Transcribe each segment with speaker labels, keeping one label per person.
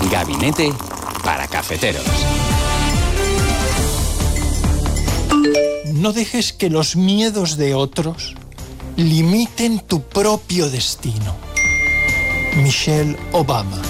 Speaker 1: Gabinete para cafeteros.
Speaker 2: No dejes que los miedos de otros limiten tu propio destino. Michelle Obama.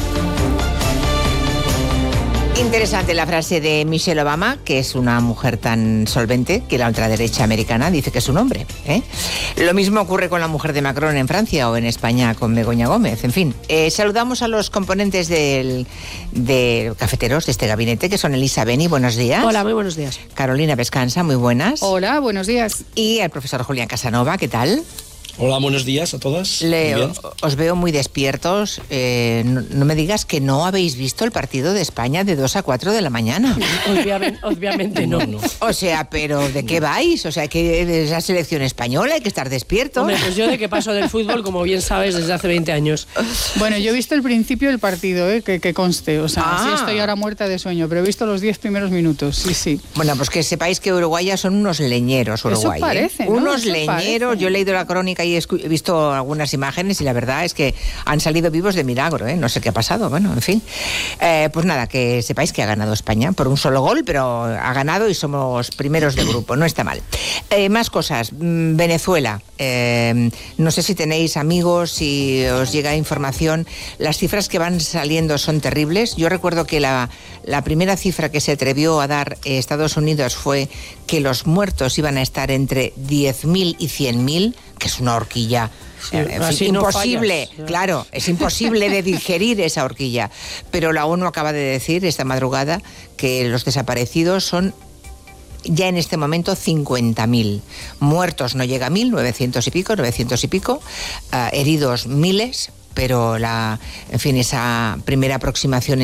Speaker 3: Interesante la frase de Michelle Obama, que es una mujer tan solvente que la ultraderecha americana dice que es un hombre, ¿eh? Lo mismo ocurre con la mujer de Macron en Francia o en España con Begoña Gómez. En fin, saludamos a los componentes de cafeteros de este gabinete, que son Elisa Beni, buenos días.
Speaker 4: Hola, muy buenos días.
Speaker 3: Carolina Pescansa, muy buenas.
Speaker 5: Hola, buenos días.
Speaker 3: Y el profesor Julián Casanova, ¿qué tal?
Speaker 6: Hola, buenos días a todas.
Speaker 3: Os veo muy despiertos. No me digas que no habéis visto el partido de España de 2 a 4 de la mañana.
Speaker 4: Obviamente no.
Speaker 3: O sea, ¿pero de qué vais? O sea, que es la selección española, hay que estar despiertos.
Speaker 4: Hombre, pues yo de que paso del fútbol, como bien sabes, desde hace 20 años.
Speaker 5: Bueno, yo he visto el principio del partido, que conste. O sea, sí estoy ahora muerta de sueño, pero he visto los 10 primeros minutos, sí.
Speaker 3: Bueno, pues que sepáis que Uruguay ya son unos leñeros, Uruguay.
Speaker 5: Eso parece, ¿no?
Speaker 3: Unos
Speaker 5: Eso
Speaker 3: leñeros.
Speaker 5: parece.
Speaker 3: Yo he leído la crónica y he visto algunas imágenes y la verdad es que han salido vivos de milagro, ¿eh? No sé qué ha pasado, bueno, en fin. Pues nada, que sepáis que ha ganado España por un solo gol, pero ha ganado y somos primeros de grupo, no está mal. Más cosas. Venezuela. No sé si tenéis amigos, si os llega información. Las cifras que van saliendo son terribles. Yo recuerdo que la primera cifra que se atrevió a dar Estados Unidos fue que los muertos iban a estar entre 10.000 y 100.000, que es una horquilla imposible,
Speaker 4: no fallas.
Speaker 3: Claro, es imposible de digerir esa horquilla. Pero la ONU acaba de decir esta madrugada que los desaparecidos son ya en este momento 50.000. Muertos no llega a 1.000, 900 y pico, heridos miles, pero esa primera aproximación